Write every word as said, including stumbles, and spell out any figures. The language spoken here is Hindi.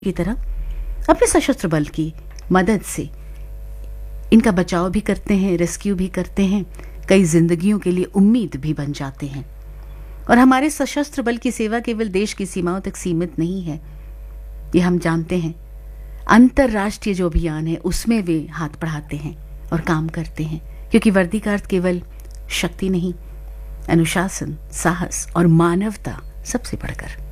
की तरह अपने सशस्त्र बल की मदद से इनका बचाव भी करते हैं, रेस्क्यू भी करते हैं, कई जिंदगियों के लिए उम्मीद भी बन जाते हैं। और हमारे सशस्त्र बल की सेवा केवल देश की सीमाओं तक सीमित नहीं है, ये हम जानते हैं। अंतर्राष्ट्रीय जो अभियान है उसमें वे हाथ बढ़ाते हैं और काम करते हैं, क्योंकि वर्दी का अर्थ केवल शक्ति नहीं, अनुशासन, साहस और मानवता सबसे बढ़कर।